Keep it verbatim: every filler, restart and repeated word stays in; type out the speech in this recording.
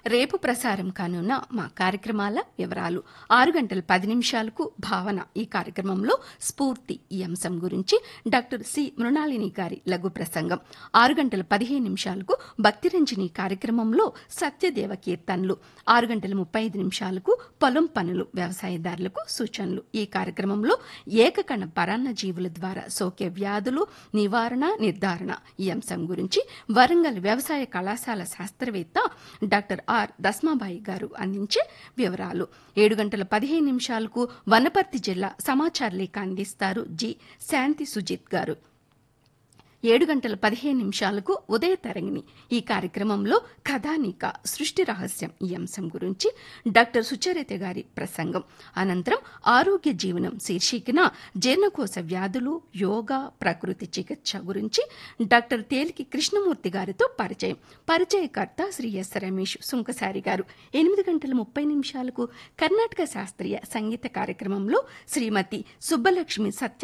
రేపు ప్రసారం కానున్న మా కార్యక్రమాల వివరాలు. ఆరు గంటల పది నిమిషాలకు భావన ఈ కార్యక్రమంలో స్ఫూర్తి ఈ అంశం గురించి డాక్టర్ సి మృణాలిని గారి లఘు ప్రసంగం. ఆరు గంటల పదిహేను నిమిషాలకు భక్తిరంజని కార్యక్రమంలో సత్యదేవ కీర్తనలు. ఆరు గంటల ముప్పై ఐదు నిమిషాలకు పొలం పనులు వ్యవసాయదారులకు సూచనలు. ఈ కార్యక్రమంలో ఏకకణ పరాన్న జీవుల ద్వారా సోకే వ్యాధులు నివారణ నిర్ధారణ ఈ అంశం గురించి వరంగల్ వ్యవసాయ కళాశాల శాస్త్రవేత్త డాక్టర్ ఆర్ దస్మాబాయి గారు అందించే వివరాలు. ఏడు గంటల పదిహేను నిమిషాలకు వనపర్తి జిల్లా సమాచార లేఖ అందిస్తారు జి శాంతి సుజిత్ గారు. ఏడు గంటల పదిహేను నిమిషాలకు ఉదయ తరంగిణి ఈ కార్యక్రమంలో కథానిక సృష్టి రహస్యం ఈ అంశం గురించి డాక్టర్ సుచరిత గారి ప్రసంగం. అనంతరం ఆరోగ్య జీవనం శీర్షికన జీర్ణకోశ వ్యాధులు యోగా ప్రకృతి చికిత్స గురించి డాక్టర్ తేలికి కృష్ణమూర్తి గారితో పరిచయం. పరిచయకర్త శ్రీ ఎస్ రమేష్ సుంకసారి గారు. ఎనిమిది గంటల ముప్పై నిమిషాలకు కర్ణాటక శాస్త్రీయ సంగీత కార్యక్రమంలో శ్రీమతి సుబ్బలక్ష్మి సత్య